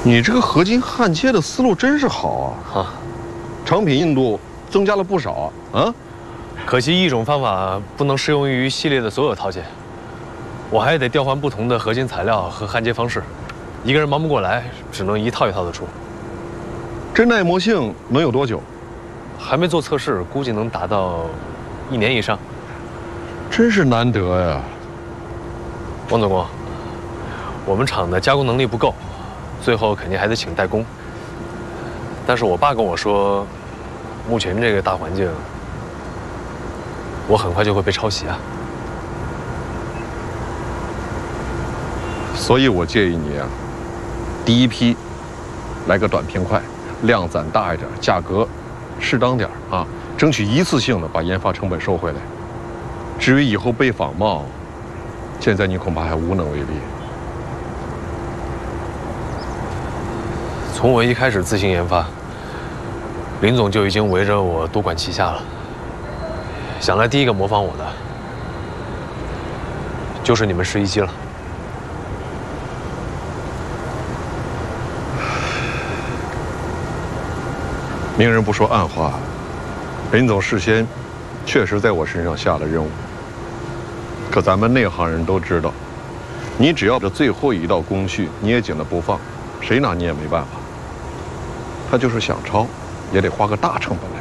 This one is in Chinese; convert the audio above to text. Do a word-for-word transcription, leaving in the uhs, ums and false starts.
你这个合金焊接的思路真是好啊！啊，成品硬度增加了不少啊！啊， 可惜一种方法不能适用于系列的所有套件，我还得调换不同的合金材料和焊接方式，一个人忙不过来，只能一套一套的出。 这耐磨性能有多久？ 还没做测试，估计能达到一年以上。 真是难得呀！ 王总工，我们厂的加工能力不够。 最后肯定还得请代工，但是我爸跟我说，目前这个大环境，我很快就会被抄袭啊。 所以我建议你啊，第一批来个短平快，量攒大一点，价格适当点啊，争取一次性的把研发成本收回来。至于以后被仿冒，现在你恐怕还无能为力。 从我一开始自行研发，林总就已经围着我多管齐下了。想来第一个模仿我的，就是你们十一机了。 明人不说暗话，林总事先确实在我身上下了任务。可咱们内行人都知道，你只要这最后一道工序捏紧了不放，谁拿你也没办法。 他就是想抄，也得花个大成本来